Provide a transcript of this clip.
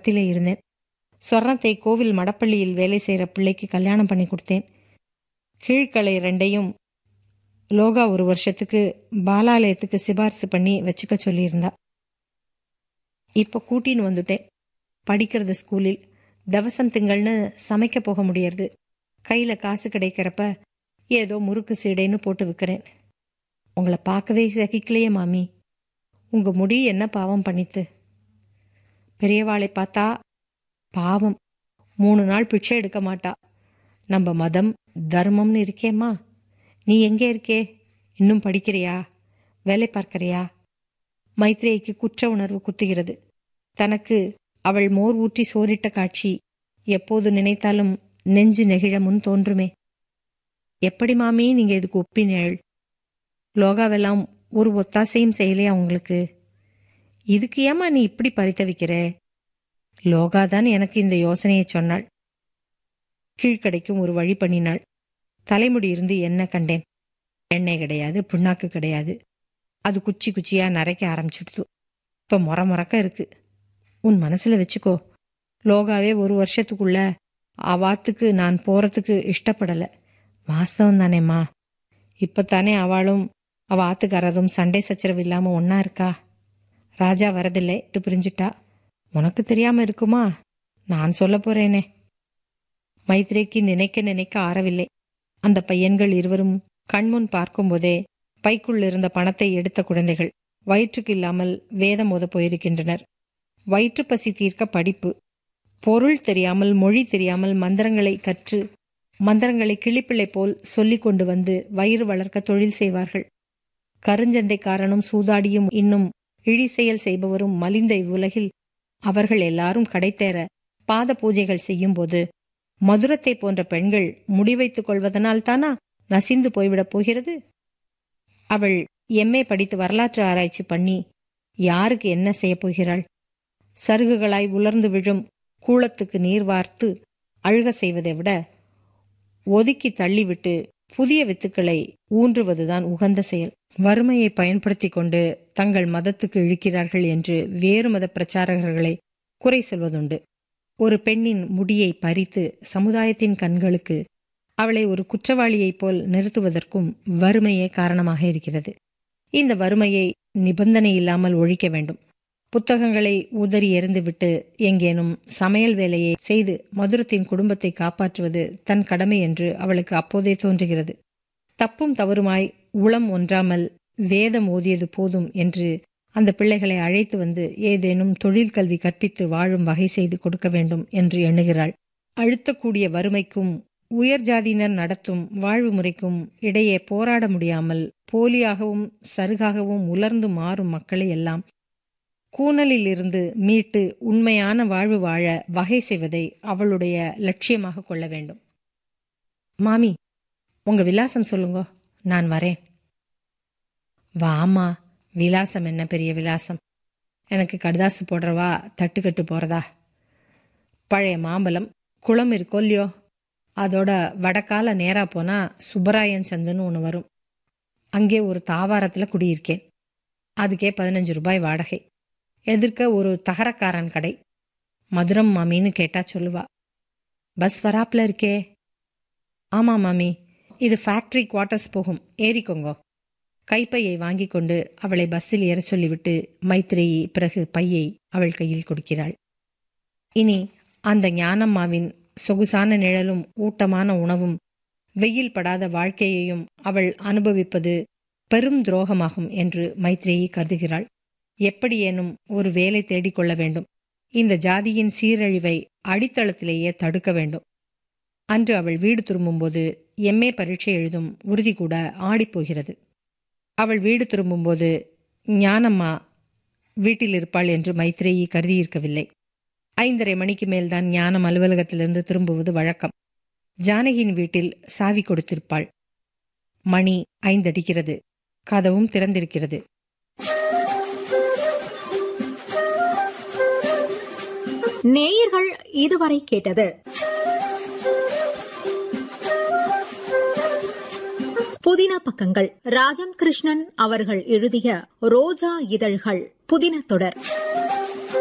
மடத்திலே இருந்தேன். சொர்ணத்தை கோவில் மடப்பள்ளியில் வேலை செய்கிற பிள்ளைக்கு கல்யாணம் பண்ணி கொடுத்தேன். கீழ்களை 2ஐயும் லோகா 1 வருஷத்துக்கு பாலாலயத்துக்கு சிபாரிசு பண்ணி வச்சுக்க சொல்லியிருந்தா. இப்போ கூட்டின்னு வந்துட்டேன். படிக்கிறது ஸ்கூலில். தவசம் திங்கள்னு சமைக்க போக முடியறது. கையில் காசு கிடைக்கிறப்ப ஏதோ முறுக்கு சீடைன்னு போட்டு விற்கிறேன். உங்களை பார்க்கவே சகிக்கலையே மாமி. உங்க முடி என்ன பாவம் பண்ணித்து? பெரியவாளை பார்த்தா பாவம் 3 நாள் பிச்சை எடுக்க மாட்டா. நம்ம மதம் தர்மம்னு இருக்கேம்மா. நீ எங்கே இருக்கே? இன்னும் படிக்கிறியா? வேலை பார்க்கறியா? மைத்ரேயிக்கு குற்ற உணர்வு குத்துகிறது. தனக்கு அவள் மோர் ஊற்றி சோறிட்ட காட்சி எப்போது நினைத்தாலும் நெஞ்சு நெகிழ முன் தோன்றுமே. எப்படி மாமி நீங்க இதுக்கு ஒப்பினேள்? லோகாவெல்லாம் ஒரு ஒத்தாசையும் செய்யலையா உங்களுக்கு? இதுக்கு ஏமா நீ இப்படி பரித்தவிக்கிற? லோகாதான் எனக்கு இந்த யோசனையை சொன்னாள். கீழ்கடைக்கும் ஒரு வழி பண்ணினாள். தலைமுடி இருந்து என்ன கண்டேன்? எண்ணெய் கிடையாது, புண்ணாக்கு கிடையாது. அது குச்சி குச்சியா நரைக்க ஆரம்பிச்சுடுத்து. இப்ப முறக்க இருக்கு. உன் மனசுல வச்சுக்கோ, லோகாவே 1 வருஷத்துக்குள்ள அவாத்துக்கு நான் போறதுக்கு இஷ்டப்படல. வாஸ்தவம் தானேம்மா? இப்பத்தானே அவளும் அவ ஆத்துக்காரரும் சண்டை சச்சரவு இல்லாம ஒன்னா இருக்கா. ராஜா வரதில்லை, பிரிஞ்சுட்டா. உனக்கு தெரியாம இருக்குமா? நான் சொல்ல போறேனே. மைத்ரேக்கு நினைக்க நினைக்க ஆறவில்லை. அந்த பையன்கள் இருவரும் கண்முன் பார்க்கும்போதே பைக்குள் இருந்த பணத்தை எடுத்த குழந்தைகள். வயிற்றுக்கு இல்லாமல் வேதம் ஓத போயிருக்கின்றனர். வயிற்று பசி தீர்க்க படிப்பு. பொருள் தெரியாமல் மொழி தெரியாமல் மந்திரங்களை கற்று மந்திரங்களை கிளிப்பிள்ளை போல் சொல்லிக் கொண்டு வந்து வயிறு வளர்க்க தொழில் செய்வார்கள். கருஞ்சந்தைக்காரனும் சூதாடியும் இன்னும் இழி செயல் செய்பவரும் மலிந்த இவ்வுலகில் அவர்கள் எல்லாரும் கடைத்தேற பாத பூஜைகள் செய்யும்போது மதுரத்தை போன்ற பெண்கள் முடிவைத்துக் கொள்வதனால் தானா நசிந்து போய்விடப் போகிறது? அவள் எம்ஏ படித்து வரலாற்று ஆராய்ச்சி பண்ணி யாருக்கு என்ன செய்ய போகிறாள்? சருகுகளாய் உலர்ந்து விழும் கூளத்துக்கு நீர் வார்த்து அழுக செய்வதை விட ஒதுக்கி தள்ளிவிட்டு புதிய வித்துக்களை ஊன்றுவதுதான் உகந்த செயல். வறுமையை பயன்படுத்தி கொண்டு தங்கள் மதத்துக்கு இழுக்கிறார்கள் என்று வேறு மத பிரச்சாரகர்களை குறை சொல்வதுண்டு. ஒரு பெண்ணின் முடியை பறித்து சமுதாயத்தின் கண்களுக்கு அவளை ஒரு குற்றவாளியைப் போல் நிறுத்துவதற்கும் வறுமையே காரணமாக இருக்கிறது. இந்த வறுமையை நிபந்தனை இல்லாமல் ஒழிக்க வேண்டும். புத்தகங்களை உதறி எறிந்துவிட்டு எங்கேனும் சமையல் வேலையை செய்து மதுரத்தின் குடும்பத்தை காப்பாற்றுவது தன் கடமை என்று அவளுக்கு அப்போதே தோன்றுகிறது. தப்பும் தவறுமாய் உளம் ஒன்றாமல் வேதம் ஓதியது போதும் என்று அந்த பிள்ளைகளை அழைத்து வந்து ஏதேனும் தொழில் கல்வி கற்பித்து வாழும் வகை செய்து கொடுக்க வேண்டும் என்று எண்ணுகிறாள். அழுத்தக்கூடிய வறுமைக்கும் உயர் ஜாதியினர் நடத்தும் வாழ்வு முறைக்கும் இடையே போராட முடியாமல் போலியாகவும் சருகாகவும் உலர்ந்து மாறும் மக்களை எல்லாம் கூனலில் இருந்து மீட்டு உண்மையான வாழ்வு வாழ வகை செய்வதை அவளுடைய லட்சியமாக கொள்ள வேண்டும். மாமி, உங்க விலாசம் சொல்லுங்க, நான் வரேன். வாமா, விலாசம் என்ன பெரிய விலாசம்? எனக்கு கடுதாசு போடுறவா தட்டுக்கட்டு போறதா? பழைய மாம்பலம் குளம் இருக்கோ இல்லையோ, அதோட வடக்கால நேரா போனா சுப்பராயன் சந்துன்னு ஒன்று வரும். அங்கே ஒரு தாவாரத்தில் குடியிருக்கேன். அதுக்கே 15 ரூபாய் வாடகை. எதிர்க்க ஒரு தகரக்காரன் கடை. மதுரம் மாமின்னு கேட்டா சொல்லுவா. பஸ் வராப்புல இருக்கே. ஆமா மாமி, இது ஃபேக்டரி குவார்ட்டர்ஸ் போகும், ஏறிக்கோங்கோ. கைப்பையை வாங்கி கொண்டு அவளை பஸ்ஸில் ஏற சொல்லிவிட்டு மைத்ரேயி பிறகு பையை அவள் கையில் கொடுக்கிறாள். இனி அந்த ஞானம்மாவின் சொகுசான நிழலும் ஊட்டமான உணவும் வெயில் படாத வாழ்க்கையையும் அவள் அனுபவிப்பது பெரும் துரோகமாகும் என்று மைத்ரேயி கருதுகிறாள். எப்படியேனும் ஒரு வேலை தேடிக்கொள்ள வேண்டும். இந்த ஜாதியின் சீரழிவை அடித்தளத்திலேயே தடுக்க வேண்டும். அன்று அவள் வீடு திரும்பும்போது எம்ஏ பரீட்சை எழுதும் உறுதி கூட ஆடிப்போகிறது. அவள் வீடு திரும்பும்போது ஞானம்மா வீட்டில் இருப்பாள் என்று மைத்ரேயி கருதியிருக்கவில்லை. 5:30 மணிக்கு மேல்தான் ஞானம் அலுவலகத்திலிருந்து திரும்புவது வழக்கம். ஜானகியின் வீட்டில் சாவி கொடுத்திருப்பாள். மணி 5 அடிக்கிறது. கதவும் திறந்திருக்கிறது. நேயர்கள் இதுவரை கேட்டது புதின பக்கங்கள். ராஜம் கிருஷ்ணன் அவர்கள் எழுதிய ரோஜா இதழ்கள் புதின தொடர்.